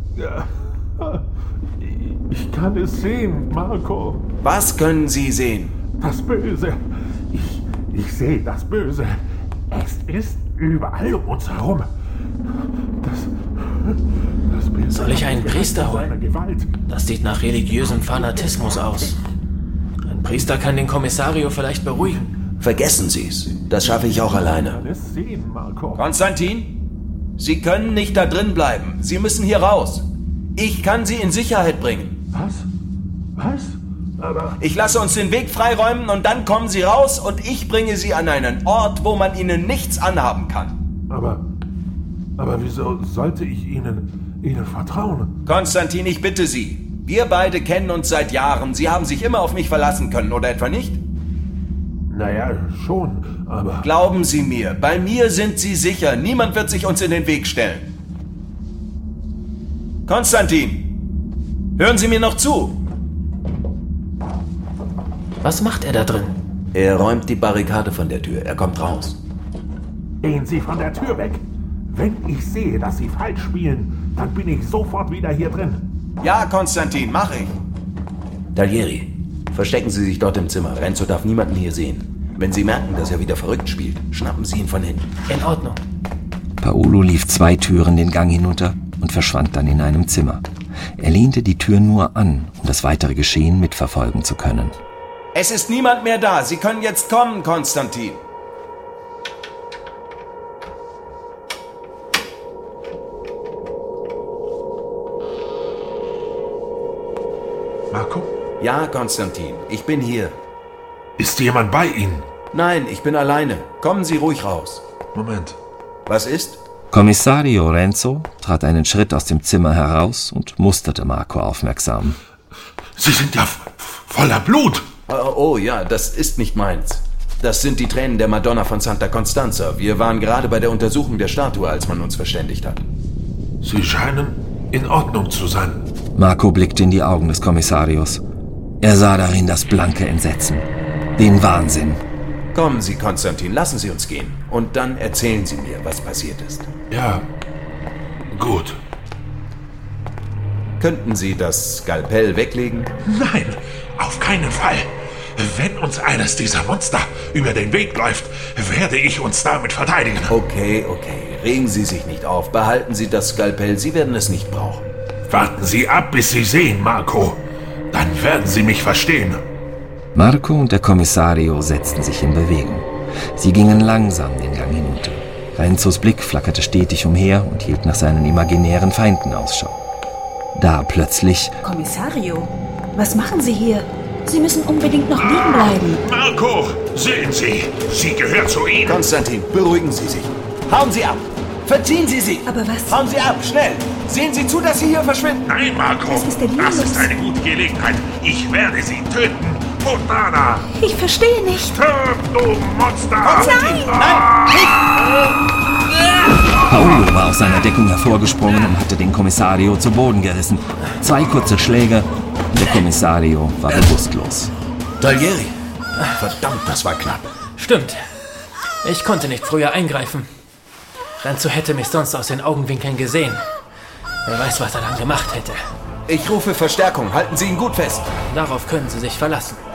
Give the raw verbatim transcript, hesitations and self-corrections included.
Ja. Ich kann es sehen, Marco. Was können Sie sehen? Das Böse. Ich, ich sehe das Böse. Es ist überall um uns herum. Das, das Bild. Soll ich einen Priester holen? Gewalt. Das sieht nach religiösem Fanatismus aus. Ein Priester kann den Kommissario vielleicht beruhigen. Vergessen Sie es. Das schaffe ich auch alleine. Alles sehen, Marco. Konstantin, Sie können nicht da drin bleiben. Sie müssen hier raus. Ich kann Sie in Sicherheit bringen. Was? Was? Aber... Ich lasse uns den Weg freiräumen und dann kommen Sie raus und ich bringe Sie an einen Ort, wo man Ihnen nichts anhaben kann. Aber... Aber wieso sollte ich Ihnen... Ihnen vertrauen? Konstantin, ich bitte Sie. Wir beide kennen uns seit Jahren. Sie haben sich immer auf mich verlassen können, oder etwa nicht? Naja, schon, aber... Glauben Sie mir, bei mir sind Sie sicher. Niemand wird sich uns in den Weg stellen. Konstantin, hören Sie mir noch zu. Was macht er da drin? Er räumt die Barrikade von der Tür. Er kommt raus. Gehen Sie von der Tür weg. Wenn ich sehe, dass Sie falsch spielen, dann bin ich sofort wieder hier drin. Ja, Konstantin, mach ich. Taglieri, verstecken Sie sich dort im Zimmer. Renzo darf niemanden hier sehen. Wenn Sie merken, dass er wieder verrückt spielt, schnappen Sie ihn von hinten. In Ordnung. Paolo lief zwei Türen den Gang hinunter und verschwand dann in einem Zimmer. Er lehnte die Tür nur an, um das weitere Geschehen mitverfolgen zu können. Es ist niemand mehr da. Sie können jetzt kommen, Konstantin. Marco? Ja, Konstantin, ich bin hier. Ist jemand bei Ihnen? Nein, ich bin alleine. Kommen Sie ruhig raus. Moment. Was ist? Kommissario Renzo trat einen Schritt aus dem Zimmer heraus und musterte Marco aufmerksam. Sie sind ja voller Blut. Oh, oh ja, das ist nicht meins. Das sind die Tränen der Madonna von Santa Constanza. Wir waren gerade bei der Untersuchung der Statue, als man uns verständigt hat. Sie scheinen in Ordnung zu sein. Marco blickte in die Augen des Kommissarios. Er sah darin das blanke Entsetzen, den Wahnsinn. Kommen Sie, Konstantin, lassen Sie uns gehen. Und dann erzählen Sie mir, was passiert ist. Ja, gut. Könnten Sie das Skalpell weglegen? Nein, auf keinen Fall. Wenn uns eines dieser Monster über den Weg läuft, werde ich uns damit verteidigen. Okay, okay. Regen Sie sich nicht auf. Behalten Sie das Skalpell. Sie werden es nicht brauchen. Warten Sie ab, bis Sie sehen, Marco. Dann werden Sie mich verstehen. Marco und der Kommissario setzten sich in Bewegung. Sie gingen langsam den Gang hinunter. Renzos Blick flackerte stetig umher und hielt nach seinen imaginären Feinden Ausschau. Da plötzlich... Kommissario, was machen Sie hier? Sie müssen unbedingt noch liegen bleiben. Marco, sehen Sie, sie gehört zu Ihnen. Konstantin, beruhigen Sie sich. Hauen Sie ab. Verziehen Sie sie. Aber was? Hauen Sie ab, schnell. Sehen Sie zu, dass Sie hier verschwinden. Nein, Marco, Was ist denn hier das los? ist eine gute Gelegenheit. Ich werde Sie töten. Fontana, Ich verstehe nicht. stirb, du Monster. Nein! Paolo war aus seiner Deckung hervorgesprungen und hatte den Kommissario zu Boden gerissen. Zwei kurze Schläge und der Kommissario war bewusstlos. Taglieri. Verdammt, das war knapp. Stimmt. Ich konnte nicht früher eingreifen. Renzo hätte mich sonst aus den Augenwinkeln gesehen. Wer weiß, was er dann gemacht hätte. Ich rufe Verstärkung. Halten Sie ihn gut fest. Darauf können Sie sich verlassen.